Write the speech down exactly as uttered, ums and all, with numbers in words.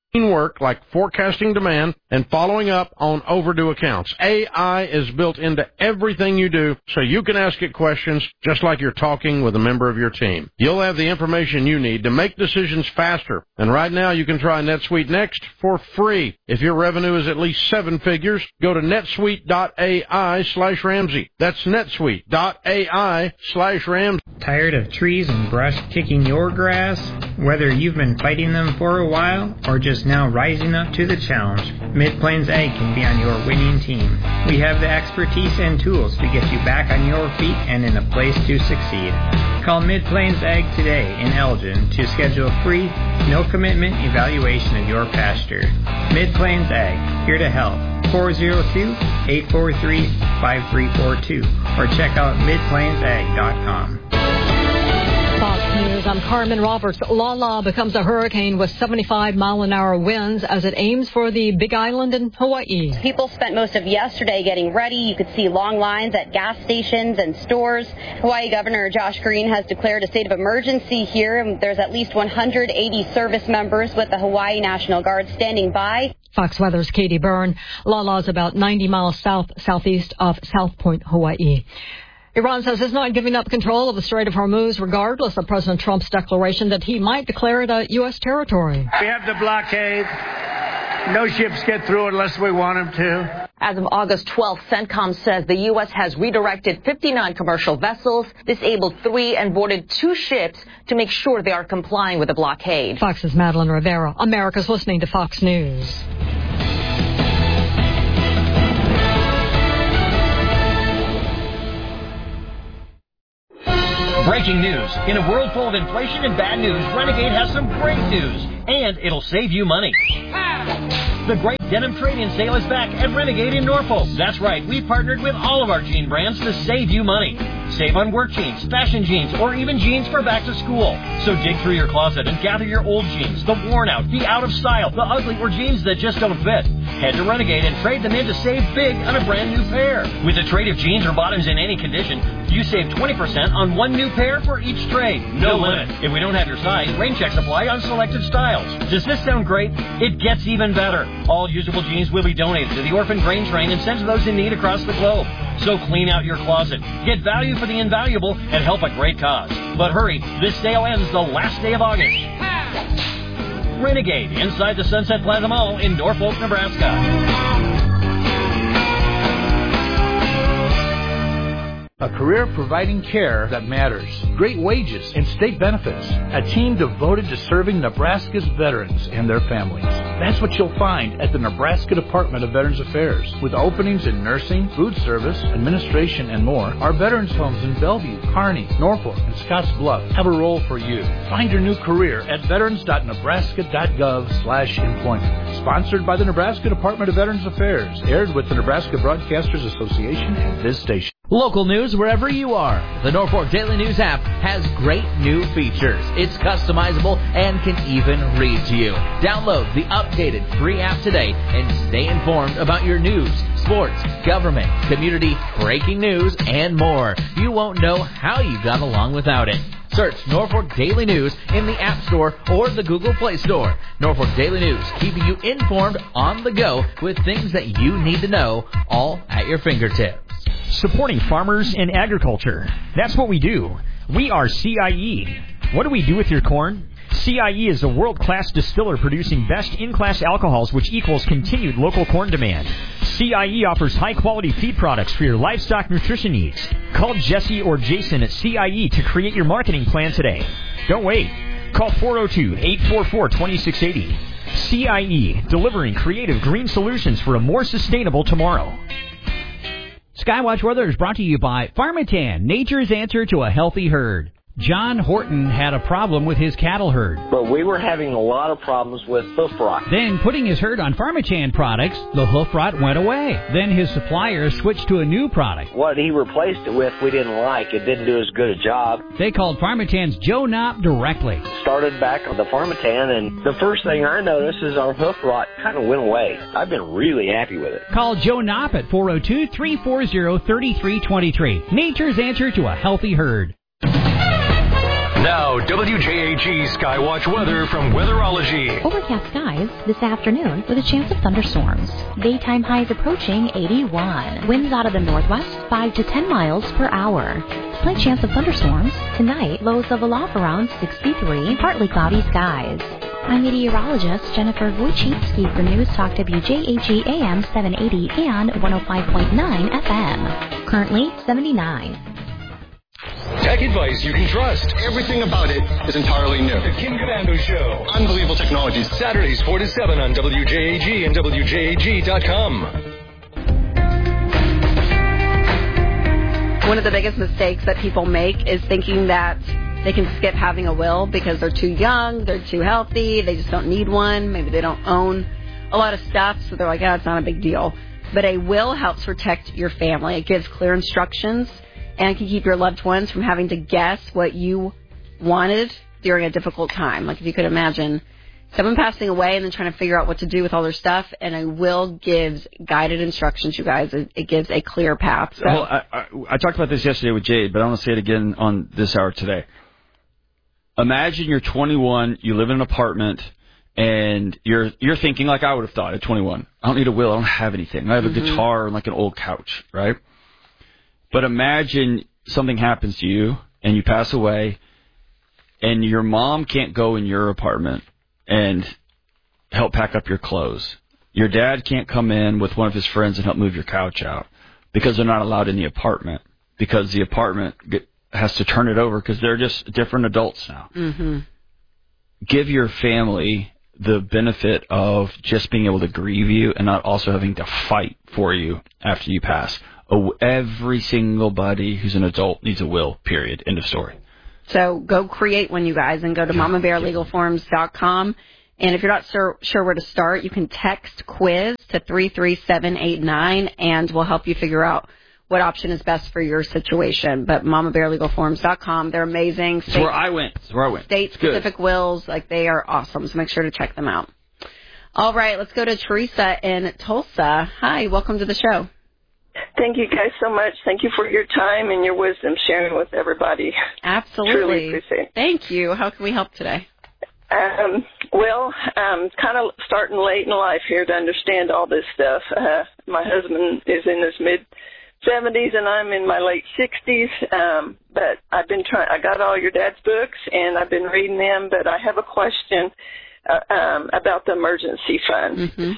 work like forecasting demand and following up on overdue accounts. A I is built into everything you do, so you can ask it questions just like you're talking with a member of your team. You'll have the information you need to make decisions faster. And right now you can try NetSuite Next for free. If your revenue is at least seven figures, go to netsuite.ai slash Ramsey. That's netsuite.ai slash Ramsey. Tired of trees and brush kicking your grass? Whether you've been fighting them for a while or just now rising up to the challenge, Mid-Plains Ag can be on your winning team. We have the expertise and tools to get you back on your feet and in a place to succeed. Call Mid-Plains Ag today in Elgin to schedule a free, no-commitment evaluation of your pasture. Mid-Plains Ag, here to help. four oh two, eight four three, five three four two or check out mid plains ag dot com. Fox News, I'm Carmen Roberts. Lala becomes a hurricane with seventy-five mile an hour winds as it aims for the Big Island in Hawaii. People spent most of yesterday getting ready. You could see long lines at gas stations and stores. Hawaii Governor Josh Green has declared a state of emergency here. There's at least one hundred eighty service members with the Hawaii National Guard standing by. Fox Weather's Katie Byrne. Lala is about ninety miles south-southeast of South Point, Hawaii. Iran says it's not giving up control of the Strait of Hormuz, regardless of President Trump's declaration that he might declare it a U S territory. We have the blockade. No ships get through unless we want them to. As of August twelfth, CENTCOM says the U S has redirected fifty-nine commercial vessels, disabled three, and boarded two ships to make sure they are complying with the blockade. Fox's Madeline Rivera. America's listening to Fox News. Breaking news. In a world full of inflation and bad news, Renegade has some great news, and it'll save you money. The great denim trade-in sale is back at Renegade in Norfolk. That's right, we partnered with all of our jean brands to save you money. Save on work jeans, fashion jeans, or even jeans for back to school. So dig through your closet and gather your old jeans, the worn out, the out of style, the ugly, or jeans that just don't fit. Head to Renegade and trade them in to save big on a brand new pair. With a trade of jeans or bottoms in any condition, you save twenty percent on one new pair for each trade. No limit. If we don't have your size, rain checks apply on selected styles. Does this sound great? It gets even better. All usable jeans will be donated to the Orphan Grain Train and sent to those in need across the globe. So clean out your closet, get value for the invaluable, and help a great cause. But hurry, this sale ends the last day of August. Renegade, inside the Sunset Plaza Mall in Norfolk, Nebraska. A career providing care that matters. Great wages and state benefits. A team devoted to serving Nebraska's veterans and their families. That's what you'll find at the Nebraska Department of Veterans Affairs. With openings in nursing, food service, administration, and more, our veterans homes in Bellevue, Kearney, Norfolk, and Scotts Bluff have a role for you. Find your new career at veterans dot nebraska dot gov slash employment. Sponsored by the Nebraska Department of Veterans Affairs. Aired with the Nebraska Broadcasters Association and this station. Local news wherever you are. The Norfolk Daily News app has great new features. It's customizable and can even read to you. Download the updated free app today and stay informed about your news, sports, government, community, breaking news, and more. You won't know how you got along without it. Search Norfolk Daily News in the App Store or the Google Play Store. Norfolk Daily News, keeping you informed on the go with things that you need to know, all at your fingertips. Supporting farmers and agriculture. That's what we do. We are C I E. What do we do with your corn? C I E is a world-class distiller producing best in-class alcohols, which equals continued local corn demand. C I E offers high-quality feed products for your livestock nutrition needs. Call Jesse or Jason at C I E to create your marketing plan today. Don't wait. Call four oh two, eight four four, two six eight oh. C I E, delivering creative green solutions for a more sustainable tomorrow. Skywatch Weather is brought to you by Pharmatan, nature's answer to a healthy herd. John Horton had a problem with his cattle herd. But we were having a lot of problems with hoof rot. Then, putting his herd on Pharmatan products, the hoof rot went away. Then his supplier switched to a new product. What he replaced it with, we didn't like. It didn't do as good a job. They called Pharmatan's Joe Knopp directly. Started back on the Pharmatan, and the first thing I noticed is our hoof rot kind of went away. I've been really happy with it. Call Joe Knopp at four oh two, three four zero, three three two three. Nature's answer to a healthy herd. Now, W J H E Skywatch weather from Weatherology. Overcast skies this afternoon with a chance of thunderstorms. Daytime highs approaching eighty-one. Winds out of the northwest five to ten miles per hour. Slight chance of thunderstorms. Tonight, lows level off around sixty-three. Partly cloudy skies. I'm meteorologist Jennifer Wojcicki for News Talk W J H E A M seven eighty and one oh five point nine F M. Currently seventy-nine. Tech advice you can trust. Everything about it is entirely new. The Kim Commando Show. Unbelievable technologies. Saturdays four to seven on W J H E and W J H E dot com. One of the biggest mistakes that people make is thinking that they can skip having a will because they're too young, they're too healthy, they just don't need one, maybe they don't own a lot of stuff, so they're like, oh, it's not a big deal. But a will helps protect your family. It gives clear instructions and can keep your loved ones from having to guess what you wanted during a difficult time. Like if you could imagine someone passing away and then trying to figure out what to do with all their stuff, and a will gives guided instructions, you guys. It, it gives a clear path. So. Well, I, I, I talked about this yesterday with Jade, but I want to say it again on this hour today. Imagine you're twenty-one, you live in an apartment, and you're you're thinking like I would have thought at twenty-one. I don't need a will. I don't have anything. I have a mm-hmm. guitar and like an old couch, right? But imagine something happens to you and you pass away and your mom can't go in your apartment and help pack up your clothes. Your dad can't come in with one of his friends and help move your couch out because they're not allowed in the apartment because the apartment has to turn it over because they're just different adults now. Mm-hmm. Give your family the benefit of just being able to grieve you and not also having to fight for you after you pass. Oh, every single buddy who's an adult needs a will, period. End of story. So go create one, you guys, and go to mama bear legal forms dot com. And if you're not sure, sure where to start, you can text quiz to three three seven eight nine, and we'll help you figure out what option is best for your situation. But mama bear legal forms dot com, they're amazing. That's where I went. That's where I went. State-specific wills, like they are awesome, so make sure to check them out. All right, let's go to Teresa in Tulsa. Hi, welcome to the show. Thank you guys so much. Thank you for your time and your wisdom sharing with everybody. Absolutely. Truly appreciate it. Thank you. How can we help today? Um, well, I'm kind of starting late in life here to understand all this stuff. Uh, my husband is in his mid-seventies and I'm in my late sixties. Um, but I've been trying, I got all your dad's books and I've been reading them, but I have a question uh, um, about the emergency fund. Mm-hmm.